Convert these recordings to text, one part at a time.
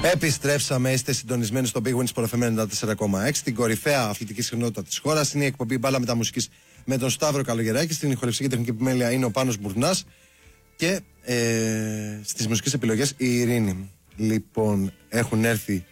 Επιστρέψαμε, είστε συντονισμένοι στο Big Win Sport FM 94,6. Την κορυφαία αθλητική συχνότητα της χώρας. Είναι η εκπομπή Μπάλα Μεταμουσικής με τον Σταύρο Καλογεράκη. Στην ηχοληψική τεχνική επιμέλεια είναι ο Πάνος Μπουρνάς. Και στις μουσικές επιλογές η Ειρήνη. Λοιπόν, έχουν έρθει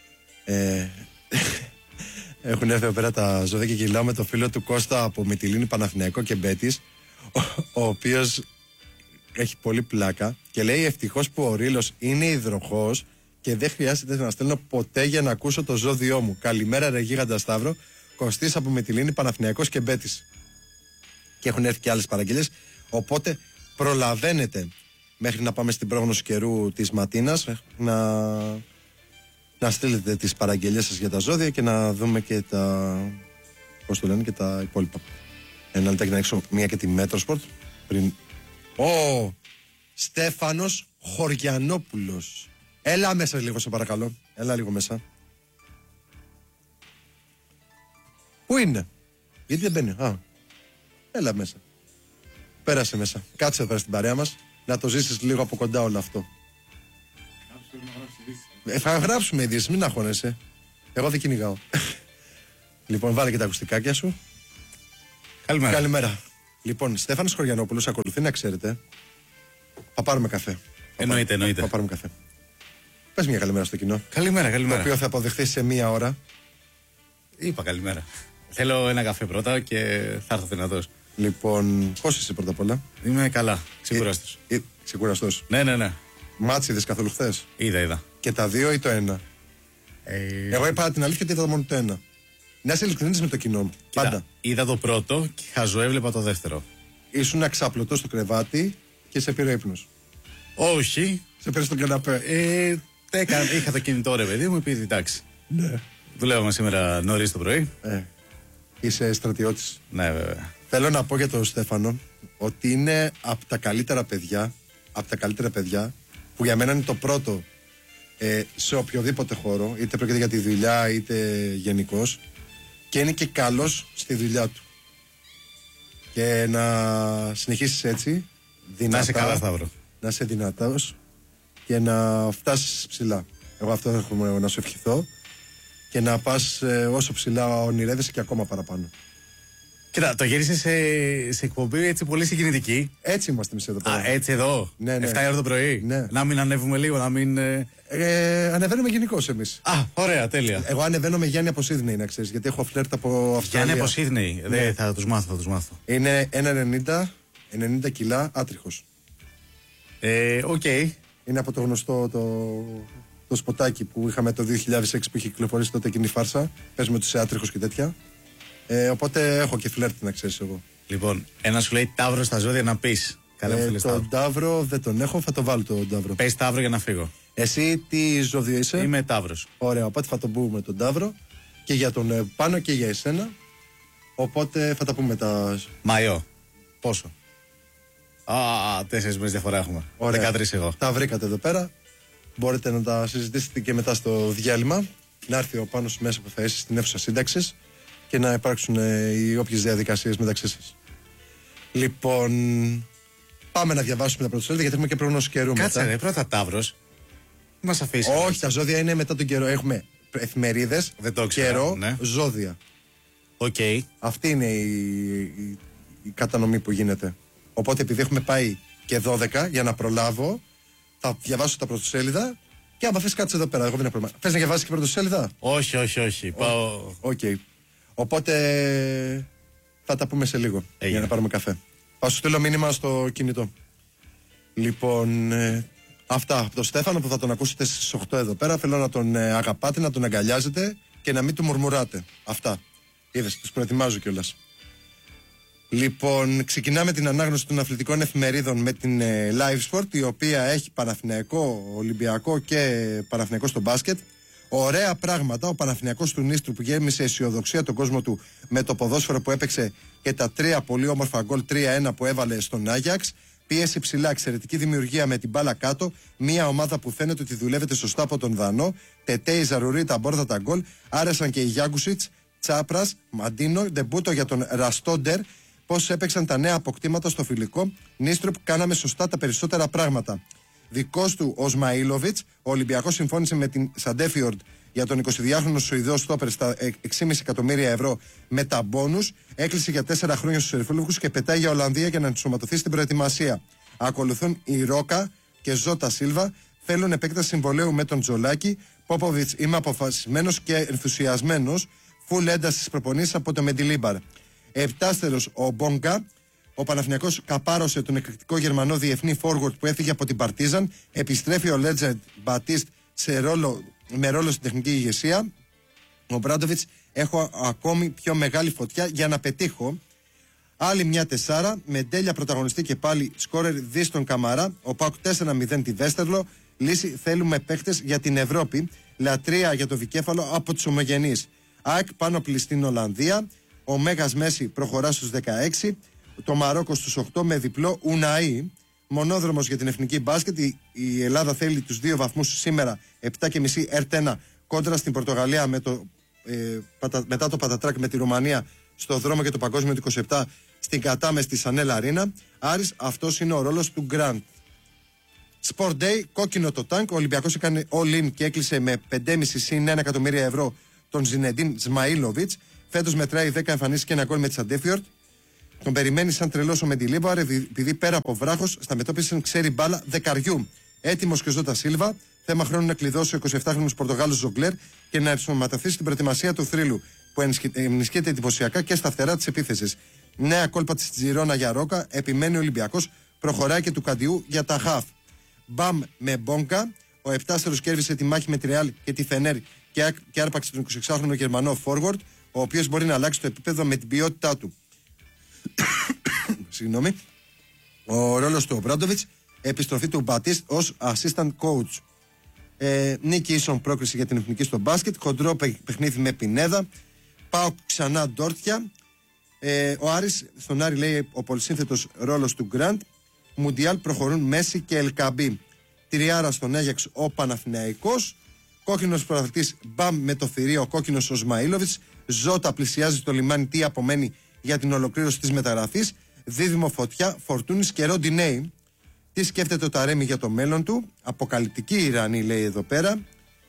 εδώ πέρα τα ζώδια και γυλάω με το φίλο του Κώστα από Μυτιλήνη, Παναθηναϊκό και Μπέτης, ο οποίος έχει πολύ πλάκα και λέει ευτυχώς που ο Ρήλος είναι υδροχός και δεν χρειάζεται να στέλνω ποτέ για να ακούσω το ζώδιό μου. Καλημέρα ρε γίγαντα Σταύρο, Κωστής από Μυτιλήνη, Παναθηναϊκός και Μπέτης. Και έχουν έρθει και άλλες παραγγελίες, οπότε προλαβαίνετε μέχρι να πάμε στην πρόγνωση καιρού της Ματίνας να στείλετε τις παραγγελίες σας για τα ζώδια και να δούμε και τα, πώς το λένε, και τα υπόλοιπα. Ένα λεπτάκι να ανοίξω μία και τη Μέτροσπορτ πριν. Στέφανος Χωριανόπουλος. Έλα μέσα λίγο σε παρακαλώ. Έλα λίγο μέσα. Πού είναι? Γιατί δεν μπαίνει? Έλα μέσα. Πέρασε μέσα. Κάτσε εδώ στην παρέα μας να το ζήσεις λίγο από κοντά όλο αυτό. Θα γράψουμε ειδήσεις, μην αγχώνεσαι. Εγώ δεν κυνηγάω. Λοιπόν, βάλε και τα ακουστικάκια σου. Καλημέρα. Καλημέρα. Λοιπόν, Στέφανος Χωριανόπουλος, ακολουθεί να ξέρετε. Θα πάρουμε καφέ. Εννοείται. Θα πάρουμε καφέ. Πες μια καλημέρα στο κοινό. Καλημέρα. Το οποίο θα αποδεχθεί σε μία ώρα. Είπα καλημέρα. Θέλω ένα καφέ πρώτα και θα έρθω δυνατός. Λοιπόν, πώς είσαι πρώτα απ' όλα? Είμαι καλά. Ξεκουραστός. Ξεκουραστός. Ναι. Μάτς είδες καθόλου χθες? Είδα. Και τα δύο ή το ένα? Εγώ είπα την αλήθεια ότι είδα μόνο το ένα. Να είσαι ειλικρινής με το κοινό μου. Πάντα. Είδα το πρώτο και χαζοέβλεπα το δεύτερο. Ήσουν αξαπλωτός στο κρεβάτι και σε πήρε ύπνος. Όχι. Σε πήρε στον καναπέ. Είχα το κινητό ρε παιδί μου, επειδή εντάξει. Ναι. Δουλεύαμε σήμερα νωρίς το πρωί. Είσαι στρατιώτης. Ναι, βέβαια. Θέλω να πω για τον Στέφανο ότι είναι από τα καλύτερα παιδιά, που για μένα είναι το πρώτο σε οποιοδήποτε χώρο, είτε πρόκειται για τη δουλειά είτε γενικώς, και είναι και καλός στη δουλειά του. Και να συνεχίσεις έτσι δυνατά, να είσαι καλά, Σταύρο. Να είσαι δυνατός και να φτάσεις ψηλά. Εγώ αυτό έχω να σου ευχηθώ, και να πας όσο ψηλά ονειρεύεσαι και ακόμα παραπάνω. Κοίτα, το γύρισε σε εκπομπή έτσι πολύ συγκινητική. Έτσι είμαστε εμείς εδώ πέρα. Έτσι εδώ. Ναι. 7 ώρα το πρωί. Ναι. Να μην ανέβουμε λίγο, να μην. Ανεβαίνουμε γενικώς εμείς. Ωραία, τέλεια. Εγώ ανεβαίνω με Γιάννη από Σίδνεϊ, να ξέρεις, γιατί έχω φλερτ από Αυστραλία. Γιάννη από Σίδνεϊ. Ναι. Θα τους μάθω. Είναι 1,90 κιλά άτριχος. Οκ. Είναι από το γνωστό το σποτάκι που είχαμε το 2006 που είχε κυκλοφορήσει τότε εκείνη η φάρσα. Πες με ότι είσαι άτριχος και τέτοια. Οπότε έχω και φλερτ, να ξέρεις εγώ. Λοιπόν, ένα σου λέει Ταύρο στα ζώδια να πεις. Καλά μου φίλε. Τον Ταύρο δεν τον έχω, θα το βάλω τον Ταύρο. Πες Ταύρο για να φύγω. Εσύ τι ζώδιο είσαι? Είμαι Ταύρος. Ωραία, οπότε θα τον πούμε τον Ταύρο και για τον Πάνο και για εσένα. Οπότε θα τα πούμε τα. Μαϊό. Πόσο? 4 μέρες διαφορά έχουμε. Ωραία. 13 εγώ. Τα βρήκατε εδώ πέρα. Μπορείτε να τα συζητήσετε και μετά στο διάλειμμα. Να έρθει ο Πάνος μέσα που θα είσαι στην αίθουσα σύνταξης και να υπάρξουν οι όποιες διαδικασίες μεταξύ σας. Λοιπόν, πάμε να διαβάσουμε τα πρωτοσέλιδα γιατί έχουμε και πρόγνωση καιρού. Κάτσε ρε, πρώτα Ταύρος. Μας αφήσει. Όχι, τα ζώδια είναι μετά τον καιρό. Έχουμε εφημερίδες, καιρό, ναι. Ζώδια. Οκ. Αυτή είναι η κατανομή που γίνεται. Οπότε επειδή έχουμε πάει και 12 για να προλάβω, θα διαβάσω τα πρωτοσέλιδα και άμα θες κάτσε εδώ πέρα. Εγώ δεν έχω πρόβλημα. Θες να διαβάσεις και πρωτοσέλιδα? Όχι. Πάω. Οκ. Οπότε θα τα πούμε σε λίγο. Για να πάρουμε καφέ. Θα σου στείλω μήνυμα στο κινητό. Λοιπόν, αυτά από τον Στέφανο που θα τον ακούσετε στις 8 εδώ πέρα. Θέλω να τον αγαπάτε, να τον αγκαλιάζετε και να μην του μουρμουράτε. Αυτά. Είδες, τους προετοιμάζω κιόλας. Λοιπόν, ξεκινάμε την ανάγνωση των αθλητικών εφημερίδων με την Live Sport, η οποία έχει Παναθηναϊκό, Ολυμπιακό και Παναθηναϊκό στο μπάσκετ. Ωραία πράγματα. Ο Παναθηναϊκός του Νίστρου που γέμισε αισιοδοξία τον κόσμο του με το ποδόσφαιρο που έπαιξε και τα 3 πολύ όμορφα γκολ 3-1 που έβαλε στον Άγιαξ. Πίεση ψηλά, εξαιρετική δημιουργία με την μπάλα κάτω. Μια ομάδα που φαίνεται ότι δουλεύεται σωστά από τον Δανό. Τετέι, Ζαρουρί, τα μπόρτα τα γκολ. Άρεσαν και οι Γιάγκουσιτς, Τσάπρας, Μαντίνο, ντεμπούτο για τον Ραστόντερ. Πώς έπαιξαν τα νέα αποκτήματα στο φιλικό. Νίστρου που κάναμε σωστά τα περισσότερα πράγματα. δικός του ο Σμαήλοβιτς. Ο Ολυμπιακός συμφώνησε με την Σαντέφιορντ για τον 22χρονο Σουηδό στόπερ στα 6,5 εκατομμύρια ευρώ με τα μπόνους. Έκλεισε για 4 χρόνια στους Ερυφόλευκους και πετάει για Ολλανδία για να ενσωματωθεί στην προετοιμασία. Ακολουθούν η Ρόκα και Ζώτα Σίλβα. Θέλουν επέκταση συμβολέου με τον Τζολάκη. Πόποβιτς, είμαι αποφασισμένος και ενθουσιασμένος. Φουλ ένταση στις προπονήσεις από το Μεντιλίμπαρ. Επτάστερος ο Μπόγκα. Ο Παναθηναϊκός καπάρωσε τον εκρηκτικό Γερμανό διεθνή forward που έφυγε από την Παρτίζαν. Επιστρέφει ο Legend Μπατίστ με ρόλο στην τεχνική ηγεσία. Ο Μπράντοβιτς, έχω ακόμη πιο μεγάλη φωτιά για να πετύχω. Άλλη μια 4 με τέλεια πρωταγωνιστή και πάλι σκόρερ Δίστον Καμαρά. Ο ΠΑΟΚ 4-0 τη Βέστερλο. Λύση, θέλουμε παίκτες για την Ευρώπη. Λατρεία για το δικέφαλο από τους ομογενείς. ΑΕΚ πάνω πληστήν Ολλανδία. Ο Μέγας Μέση προχωρά στους 16. Το Μαρόκο στους 8 με διπλό Ουναΐ. Μονόδρομος για την εθνική μπάσκετ. Η Ελλάδα θέλει τους 2 βαθμούς σήμερα 7,5 ΕΡΤ1 κόντρα στην Πορτογαλία μετά το πατατράκ με τη Ρουμανία στο δρόμο για το παγκόσμιο του 27 στην Κατάμε στη Σανέλα Αρίνα. Άρης, αυτός είναι ο ρόλος του Γκραντ. Sport Day, κόκκινο το τάγκ. Ο Ολυμπιακός έκανε all-in και έκλεισε με 5,5 συν 1 εκατομμύρια ευρώ τον Ζινεντίν Σμαήλοβιτς. Φέτος μετράει 10 εμφανίσεις και ένα γκολ με τη Σαντέφιορντ. Τον περιμένει σαν τρελός ο Μεντιλίμπαρ, επειδή πέρα από βράχος στα μετώπιση ξέρει μπάλα δεκαριού. Έτοιμος και ο Ζώτα Σίλβα. Θέμα χρόνου να κλειδώσει ο 27χρονος Πορτογάλος Ζογκλέρ και να ενσωματωθεί στην προετοιμασία του θρύλου, που ενισχύεται εντυπωσιακά και στα φτερά της επίθεσης. Νέα κόλπα της Τζιρόνα για Ρόκα, επιμένει ο Ολυμπιακός, προχωράει και του Καντιού για τα χαφ. Μπαμ με Μπόγκα. Ο 7στερος κέρδισε τη μάχη με τη Ρεάλ και τη Φενέρ και άρπαξε τον 26χρονο Γερμανό forward, ο οποίος μπορεί να αλλάξει το επίπεδο με την ποιότητά του. Συγγνώμη. Ο ρόλος του Μπράντοβιτς, επιστροφή του Μπατίστ ως assistant coach. Νίκη ίσον πρόκριση για την εθνική στο μπάσκετ. Χοντρό παιχνίδι με Πινέδα. Πάω ξανά Ντόρτια. Ο Άρης, στον Άρη λέει ο πολυσύνθετος ρόλος του Γκραντ. Μουντιάλ προχωρούν Μέση και Ελκαμπή. Τριάρα στον Άγιαξ ο Παναθηναϊκός. Κόκκινος πρωταθλητής Μπαμ με το θηρίο, κόκκινος ο Σμαήλοβιτς. Ζώτα πλησιάζει το λιμάνι, τι απομένει για την ολοκλήρωση της μεταγραφής. Δίδυμο φωτιά, Φορτούνης και Ροντινέι. Τι σκέφτεται ο Ταρέμι για το μέλλον του. Αποκαλυπτική Ιρανή λέει εδώ πέρα.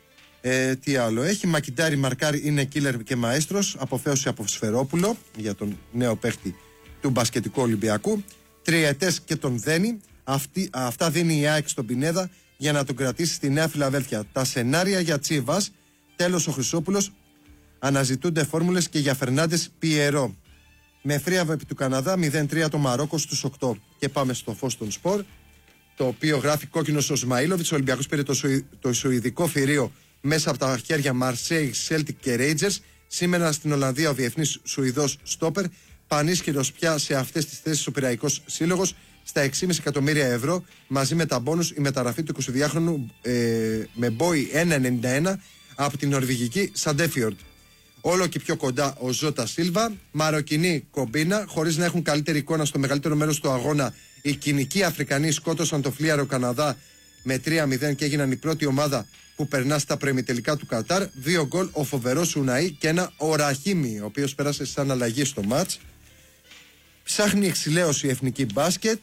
Τι άλλο έχει. Μακιντάρι Μαρκάρι είναι killer και μαέστρος. Αποφαίωση από Σφερόπουλο για τον νέο παίχτη του μπασκετικού Ολυμπιακού. Τριετές και τον δένει. Αυτά δίνει η ΑΕΚ στον Πινέδα για να τον κρατήσει στη Νέα Φιλαδέλφια. Τα σενάρια για Τσίβας. Τέλος ο Χρυσόπουλος. Αναζητούνται φόρμουλες και για Φερνάντες Πιερό. Με φρίαβο επί του Καναδά 0-3 το Μαρόκο στους 8. Και πάμε στο φως των σπορ, το οποίο γράφει κόκκινος ο Σμαήλοβιτς. Ο Ολυμπιακός πήρε το σουηδικό φυρίο μέσα από τα χέρια Μαρσέη, Celtic και Rangers. Σήμερα στην Ολλανδία ο διεθνής Σουηδός στόπερ, πανίσχυρος πια σε αυτές τις θέσεις ο Πειραϊκός Σύλλογος, στα 6,5 εκατομμύρια ευρώ μαζί με τα μπόνους η μεταγραφή του 22χρονου με μπόι 1,91 από την νορβηγική Σαντέφιορντ. Όλο και πιο κοντά ο Ζώτα Σίλβα, μαροκινή κομπίνα, χωρίς να έχουν καλύτερη εικόνα στο μεγαλύτερο μέρος του αγώνα. Οι κοινικοί Αφρικανοί σκότωσαν το φλίαρο Καναδά με 3-0 και έγιναν η πρώτη ομάδα που περνά στα προημιτελικά του Κατάρ. 2 γκολ ο φοβερός Ουναΐ και ένα ο Ραχίμι, ο οποίος πέρασε σαν αλλαγή στο μάτς. Ψάχνει εξηλαίωση η εθνική μπάσκετ.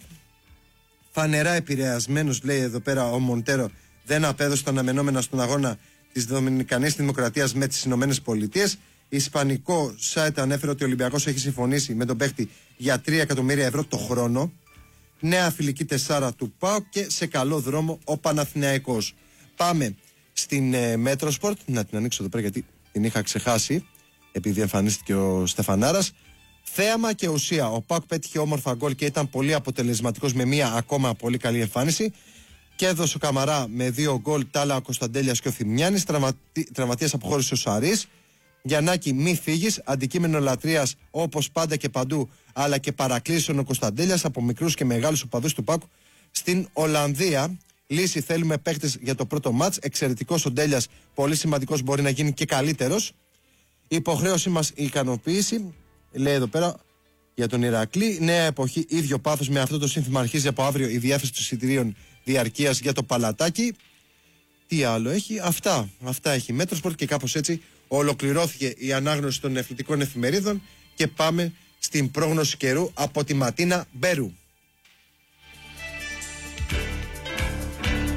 Φανερά επηρεασμένος, λέει εδώ πέρα ο Μοντέρο, δεν απέδωσε τα αναμενόμενα στον αγώνα της Δομινικανής Δημοκρατίας με τις Ηνωμένες Πολιτείες. Ισπανικό site ανέφερε ότι ο Ολυμπιακός έχει συμφωνήσει με τον παίχτη για 3 εκατομμύρια ευρώ το χρόνο. Νέα φιλική 4 του ΠΑΟΚ και σε καλό δρόμο ο Παναθηναϊκός. Πάμε στην Μέτροσπορτ. Να την ανοίξω εδώ πέρα γιατί την είχα ξεχάσει, επειδή εμφανίστηκε ο Στεφανάρας. Θέαμα και ουσία. Ο ΠΑΟΚ πέτυχε όμορφα γκολ και ήταν πολύ αποτελεσματικός με μια ακόμα πολύ καλή εμφάνιση. Και έδωσε ο Καμαρά με 2 γκολ, Τάλα ο Κωνσταντέλιας και ο Θημιάνης. Τραυματίας αποχώρησε ο Σαρής. Γιαννάκη, μη φύγεις. Αντικείμενο λατρείας όπως πάντα και παντού, αλλά και παρακλήσεων ο Κωνσταντέλιας από μικρούς και μεγάλους οπαδούς του ΠΑΟΚ στην Ολλανδία. Λύση, θέλουμε παίκτες για το πρώτο μάτς. Εξαιρετικός ο Ντέλιας, πολύ σημαντικός, μπορεί να γίνει και καλύτερος. Υποχρέωσή μας η ικανοποίηση, λέει εδώ πέρα για τον Ηρακλή. Νέα εποχή, ίδιο πάθος. Με αυτό το σύνθημα αρχίζει από αύριο η διάθεση των εισιτηρίων διαρκείας για το Παλατάκι. Τι άλλο έχει? Αυτά έχει Μέτροσπορτ και κάπως έτσι ολοκληρώθηκε η ανάγνωση των αθλητικών εφημερίδων και πάμε στην πρόγνωση καιρού από τη Ματίνα Μπέρου.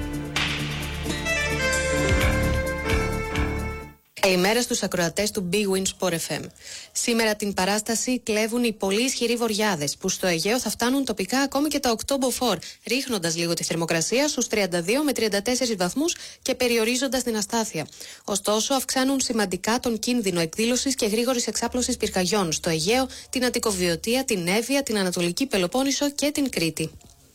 Καλημέρα στους ακροατές του Big Win Sport FM. Σήμερα την παράσταση κλέβουν οι πολύ ισχυροί βοριάδες που στο Αιγαίο θα φτάνουν τοπικά ακόμη και τα 8 μποφόρ, ρίχνοντας λίγο τη θερμοκρασία στους 32 με 34 βαθμούς και περιορίζοντας την αστάθεια. Ωστόσο, αυξάνουν σημαντικά τον κίνδυνο εκδήλωσης και γρήγορης εξάπλωσης πυρκαγιών στο Αιγαίο, την Αττικοβιωτία, την Εύβοια, την Ανατολική Πελοπόννησο και την Κρήτη.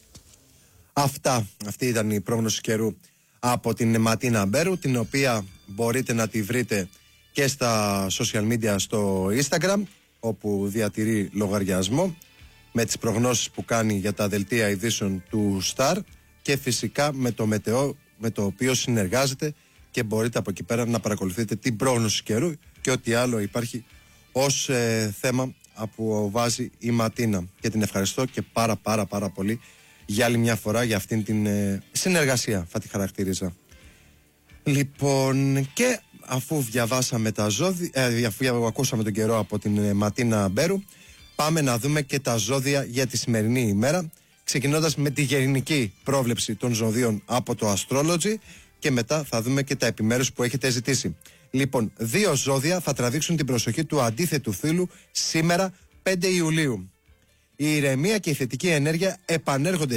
Αυτή ήταν η πρόγνωση καιρού από την Ματίνα Μπέρου, την οποία μπορείτε να τη βρείτε και στα social media στο Instagram, όπου διατηρεί λογαριασμό με τις προγνώσεις που κάνει για τα δελτία ειδήσεων του Star και φυσικά με το Μετεό, με το οποίο συνεργάζεται, και μπορείτε από εκεί πέρα να παρακολουθείτε την πρόγνωση καιρού και ό,τι άλλο υπάρχει ως θέμα που βάζει η Ματίνα. Και την ευχαριστώ και πάρα πολύ για άλλη μια φορά για αυτήν την συνεργασία, θα τη χαρακτηρίζα. Λοιπόν, και αφού διαβάσαμε τα ζώδια, αφού ακούσαμε τον καιρό από την Ματίνα Μπέρου, πάμε να δούμε και τα ζώδια για τη σημερινή ημέρα, ξεκινώντας με τη γενική πρόβλεψη των ζωδίων από το Astrology και μετά θα δούμε και τα επιμέρους που έχετε ζητήσει. Λοιπόν, 2 ζώδια θα τραβήξουν την προσοχή του αντίθετου φύλου σήμερα 5 Ιουλίου. Η ηρεμία και η θετική ενέργεια επανέρχονται